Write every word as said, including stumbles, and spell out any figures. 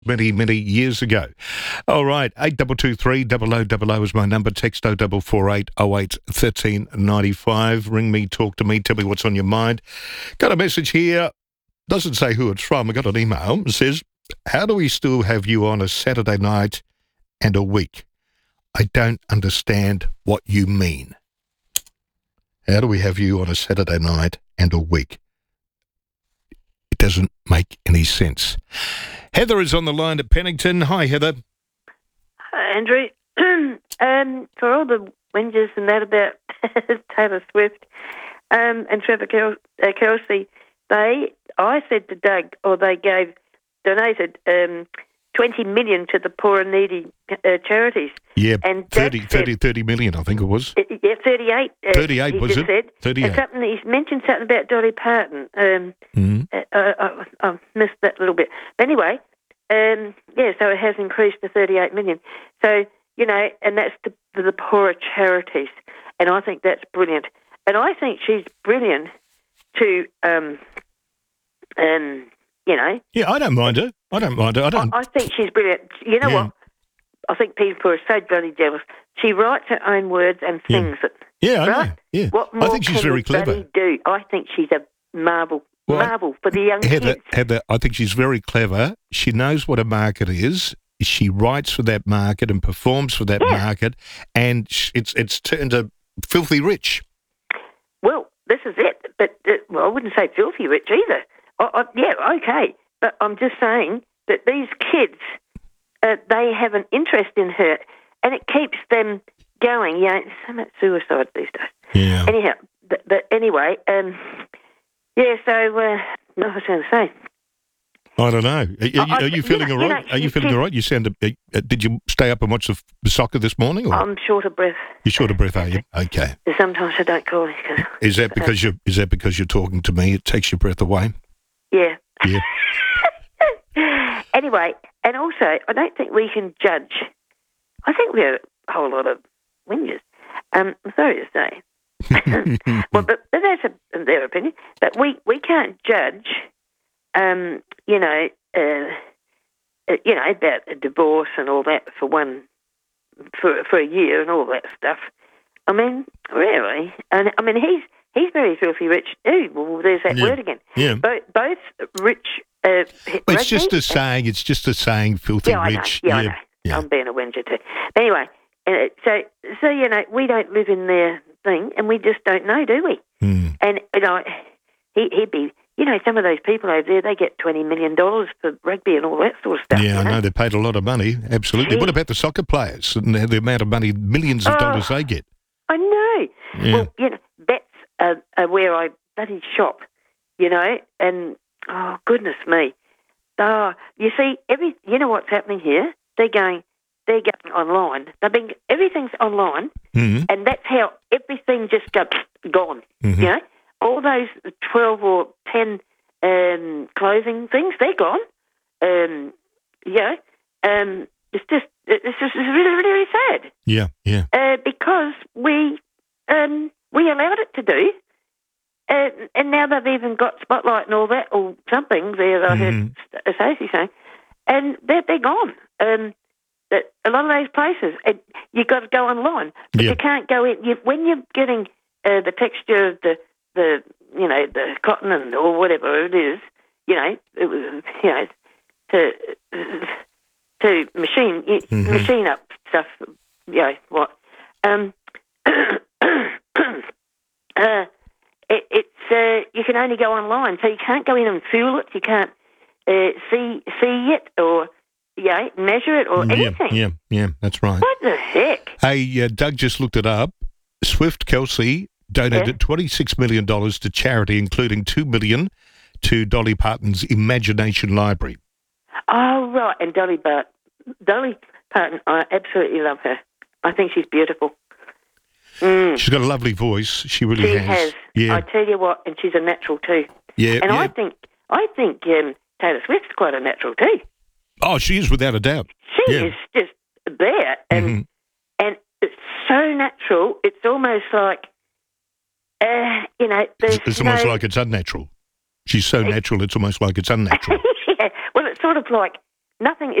many, many years ago. All right, eight two two three, double oh double oh is my number. Text oh four four eight oh eight one three nine five. Ring me, talk to me, tell me what's on your mind. Got a message here, doesn't say who it's from. I got an email. It says, how do we still have you on a Saturday night and a week? I don't understand what you mean. How do we have you on a Saturday night and a week? It doesn't make any sense. Heather is on the line at Pennington. Hi, Heather. Hi, Andrew. um, for all the whinges and that about Taylor Swift um, and Trevor Kel- uh, Kelsey, they, I said to Doug, or they gave, donated um, twenty million to the poor and needy uh, charities. Yeah, and thirty, said, thirty, thirty million, I think it was. Uh, yeah, thirty-eight. Uh, thirty-eight, he was just it? Said. thirty-eight. And something, he's mentioned something about Dolly Parton. Um, mm-hmm. uh, I, I missed that little bit. But anyway, um, yeah, so it has increased to thirty-eight million. So, you know, and that's to the, the poorer charities. And I think that's brilliant. And I think she's brilliant to, um, um, you know. Yeah, I don't mind her. I don't mind her. I don't. I, I think she's brilliant. You know yeah. what? I think people are so bloody jealous. She writes her own words and sings yeah. it. Yeah, I right? know. Yeah. What more I think she's can very clever. bloody do? I think she's a marvel. Well, marvel for the young Heather, kids. Heather, I think she's very clever. She knows what a market is. She writes for that market and performs for that yeah. market, and it's it's turned her filthy rich. Well, this is it. But uh, well, I wouldn't say filthy rich either. I, I, yeah, okay. But I'm just saying that these kids, uh, they have an interest in her, and it keeps them going. You know, it's so much suicide these days. Yeah. Anyhow, but, but anyway, um, yeah. So, uh, what was I going to say? I don't know. Are, you, I, are you feeling you all know, right? you know, are you she, feeling she, all right? You sound. Uh, uh, did you stay up and watch the, the soccer this morning? Or? I'm short of breath. You're short of breath, are you? Okay. Sometimes I don't call it. Is that because you? Is that because you're talking to me? It takes your breath away. Yeah. Yeah. Anyway, and also, I don't think we can judge. I think we're a whole lot of whingers. Um, I'm sorry to say. well, but, but that's a, their opinion. But we, we can't judge, um, you know, uh, uh, you know, about a divorce and all that for one, for for a year and all that stuff. I mean, really? And I mean, he's he's very filthy rich too. Well, there's that yeah. word again. Yeah. Both, both rich. Uh, it's just a saying. It's just a saying. Filthy yeah, rich. I know. Yeah, yeah, I know. yeah. I'm being a whinger too. But anyway, uh, so so you know, we don't live in their thing, and we just don't know, do we? Mm. And you know, he, he'd be, you know, some of those people over there, they get twenty million dollars for rugby and all that sort of stuff. Yeah, I you know? know they paid a lot of money. Absolutely. Gee. What about the soccer players and the, the amount of money, millions of Oh, dollars they get? I know. Yeah. Well, you know, that's uh, uh, where I bloody shop, you know, and oh goodness me. Oh, you see, every you know what's happening here? They're going, they're going online. They've been everything's online, Mm-hmm. and that's how everything just got gone. Mm-hmm. You know, all those twelve or ten um, clothing things, they're gone. Um, you know, um, it's just it's just it's really really really sad. Yeah, yeah. Uh, because we um, we allowed it to do. Uh, and now they've even got Spotlight and all that, or something there, I heard Mm-hmm. Stacey saying, and they're, they're gone. Um, that a lot of those places, it, you've got to go online, but Yeah. you can't go in. You, when you're getting uh, the texture of the, the, you know, the cotton and or whatever it is, you know, it was, you know, to to machine Mm-hmm. machine up stuff, you know, what. Um, uh, It, it's uh, you can only go online, so you can't go in and feel it. You can't uh, see see it or yeah measure it or Yeah, anything. yeah, yeah, that's right. What the heck? Hey, uh, Doug just looked it up. Swift Kelsey donated Yeah. twenty-six million dollars to charity, including two million dollars to Dolly Parton's Imagination Library. Oh right, and Dolly Bart, Dolly Parton, I absolutely love her. I think she's beautiful. Mm. She's got a lovely voice. She really She has. has. Yeah, I tell you what, and she's a natural too. yeah, And yeah. I think I think um, Taylor Swift's quite a natural too. Oh, she is without a doubt. She Yeah. is just there, and Mhm. and it's so natural. It's almost like, uh, you know, there's It's, it's almost no- like it's unnatural. She's so natural, it's almost like it's unnatural. yeah. Well, it's sort of like nothing